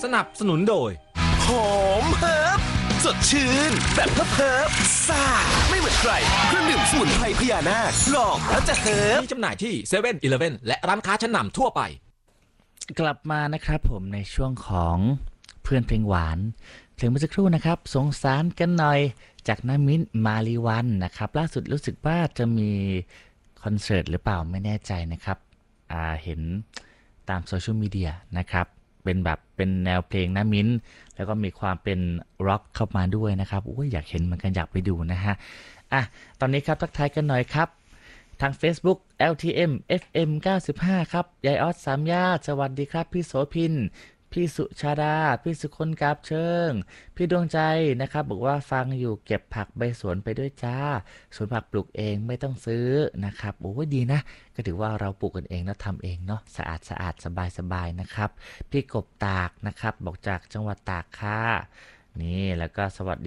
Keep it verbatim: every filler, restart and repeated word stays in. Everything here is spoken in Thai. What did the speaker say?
สนับสนุนโดยหอมเฮิร์บสดชื่นแบบเฮิร์บซ่าไม่เหมือนใครเครื่องดื่มสมุนไพรพญานาคลองแล้วจะเฮิร์บมีจำหน่ายที่เซเว่นอีเลฟเว่นและร้านค้าชั้นนำทั่วไปกลับมานะครับผมในช่วงของเพื่อนเพลงหวานเพลงเมื่อสักครู่นะครับสงสารกันหน่อยจากน้ำมิ้นมาลีวันนะครับล่าสุดรู้สึกว่าจะมีคอนเสิร์ตหรือเปล่าไม่แน่ใจนะครับอ่าเห็นตามโซเชียลมีเดียนะครับเป็นแบบเป็นแนวเพลงน้ำมิ้นแล้วก็มีความเป็นร็อกเข้ามาด้วยนะครับโอ้ยอยากเห็นเหมือนกันอยากไปดูนะฮะอ่ะตอนนี้ครับทักทายกันหน่อยครับทาง Facebook แอล ที เอ็ม เอฟ เอ็ม เก้าสิบห้าครับยายออสสามญาติสวัสดีครับพี่โสพินพี่สุชาดาพี่สุคนกาบเชิงพี่ดวงใจนะครับบอกว่าฟังอยู่เก็บผักใบสวนไปด้วยจ้าสวนผักปลูกเองไม่ต้องซื้อนะครับโอ้ยดีนะก็ถือว่าเราปลูกกันเองแล้วทำเองเนาะสะอาดสะอาดสบายสบายนะครับพี่กบตากนะครับบอกจากจังหวัดตากค่ะนี่แล้วก็สวัสดี